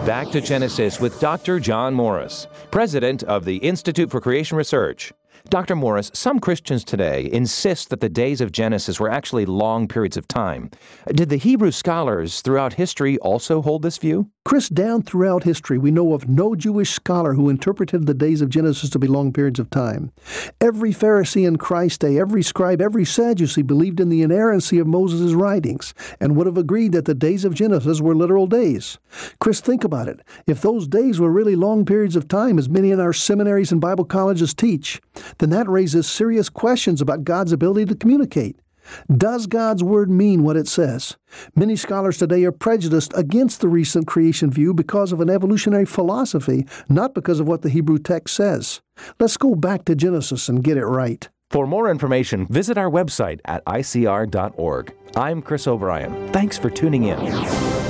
Back to Genesis with Dr. John Morris, president of the Institute for Creation Research. Dr. Morris, some Christians today insist that the days of Genesis were actually long periods of time. Did the Hebrew scholars throughout history also hold this view? Chris, down throughout history, we know of no Jewish scholar who interpreted the days of Genesis to be long periods of time. Every Pharisee in Christ's day, every scribe, every Sadducee believed in the inerrancy of Moses' writings and would have agreed that the days of Genesis were literal days. Chris, think about it. If those days were really long periods of time, as many in our seminaries and Bible colleges teach, then that raises serious questions about God's ability to communicate. Does God's Word mean what it says? Many scholars today are prejudiced against the recent creation view because of an evolutionary philosophy, not because of what the Hebrew text says. Let's go back to Genesis and get it right. For more information, visit our website at icr.org. I'm Chris O'Brien. Thanks for tuning in.